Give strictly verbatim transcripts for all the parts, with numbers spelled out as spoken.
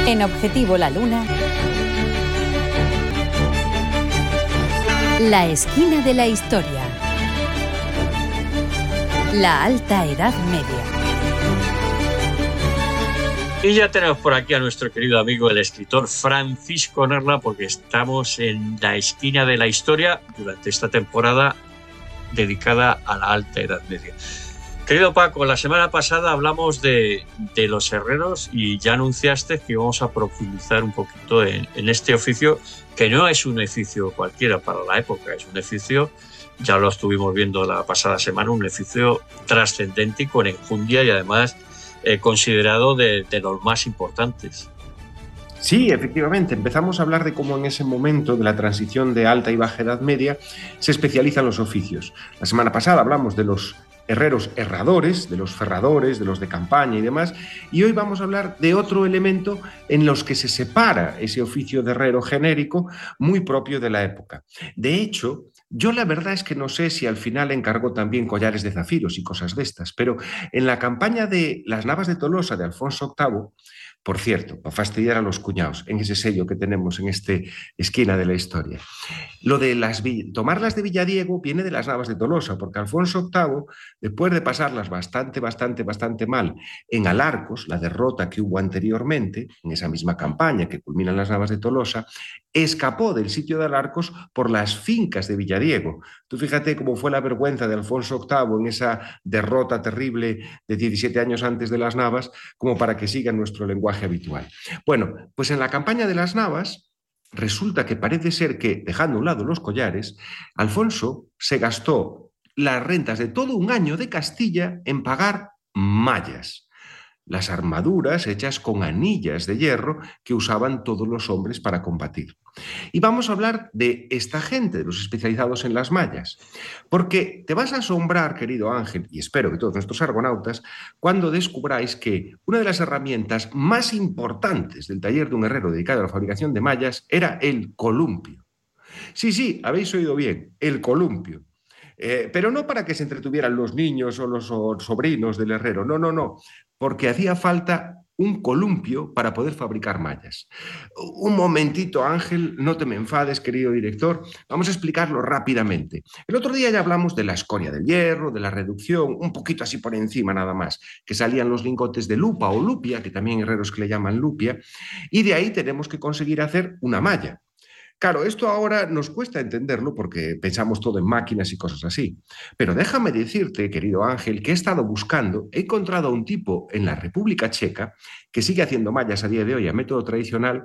En Objetivo La Luna, la esquina de la historia. La Alta Edad Media. Y ya tenemos por aquí a nuestro querido amigo, el escritor Francisco Nerla, porque estamos en la esquina de la historia durante esta temporada dedicada a la Alta Edad Media. Querido Paco, la semana pasada hablamos de, de los herreros y ya anunciaste que íbamos a profundizar un poquito en, en este oficio, que no es un oficio cualquiera para la época, es un oficio, ya lo estuvimos viendo la pasada semana, un oficio trascendente y con enjundia y además eh, considerado de, de los más importantes. Sí, efectivamente, empezamos a hablar de cómo en ese momento de la transición de Alta y Baja Edad Media se especializan los oficios. La semana pasada hablamos de los herreros herradores, de los ferradores, de los de campaña y demás, y hoy vamos a hablar de otro elemento en los que se separa ese oficio de herrero genérico muy propio de la época. De hecho, yo la verdad es que no sé si al final encargó también collares de zafiros y cosas de estas, pero en la campaña de las Navas de Tolosa de Alfonso octavo, por cierto, para fastidiar a los cuñados, en ese sello que tenemos en esta esquina de la historia. Lo de las, tomarlas de Villadiego viene de las Navas de Tolosa, porque Alfonso octavo, después de pasarlas bastante, bastante, bastante mal en Alarcos, la derrota que hubo anteriormente, en esa misma campaña que culmina en las Navas de Tolosa, escapó del sitio de Alarcos por las fincas de Villadiego. Tú fíjate cómo fue la vergüenza de Alfonso octavo en esa derrota terrible de diecisiete años antes de las Navas, como para que siga nuestro lenguaje habitual. Bueno, pues en la campaña de las Navas resulta que parece ser que, dejando a un lado los collares, Alfonso se gastó las rentas de todo un año de Castilla en pagar mallas, las armaduras hechas con anillas de hierro que usaban todos los hombres para combatir. Y vamos a hablar de esta gente, de los especializados en las mallas, porque te vas a asombrar, querido Ángel, y espero que todos nuestros argonautas, cuando descubráis que una de las herramientas más importantes del taller de un herrero dedicado a la fabricación de mallas era el columpio. Sí, sí, habéis oído bien, el columpio. Eh, pero no para que se entretuvieran los niños o los sobrinos del herrero, no, no, no, porque hacía falta un columpio para poder fabricar mallas. Un momentito, Ángel, no te me enfades, querido director, vamos a explicarlo rápidamente. El otro día ya hablamos de la escoria del hierro, de la reducción, un poquito así por encima nada más, que salían los lingotes de lupa o lupia, que también herreros que le llaman lupia, y de ahí tenemos que conseguir hacer una malla. Claro, esto ahora nos cuesta entenderlo porque pensamos todo en máquinas y cosas así. Pero déjame decirte, querido Ángel, que he estado buscando, he encontrado a un tipo en la República Checa que sigue haciendo mallas a día de hoy a método tradicional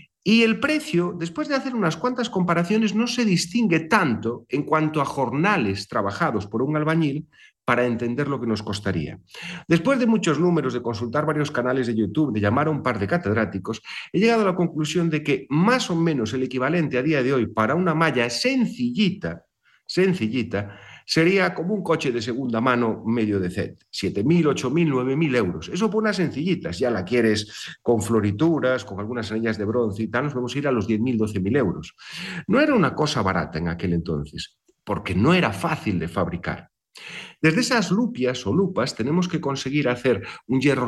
y el precio, después de hacer unas cuantas comparaciones, no se distingue tanto en cuanto a jornales trabajados por un albañil para entender lo que nos costaría. Después de muchos números, de consultar varios canales de YouTube, de llamar a un par de catedráticos, he llegado a la conclusión de que más o menos el equivalente a día de hoy para una malla sencillita, sencillita, sería como un coche de segunda mano medio decente, siete mil, ocho mil, nueve mil euros. Eso por unas sencillitas, ya la quieres con florituras, con algunas anillas de bronce y tal, nos vamos a ir a los diez mil, doce mil euros. No era una cosa barata en aquel entonces, porque no era fácil de fabricar. Desde esas lupias o lupas tenemos que conseguir hacer un hierro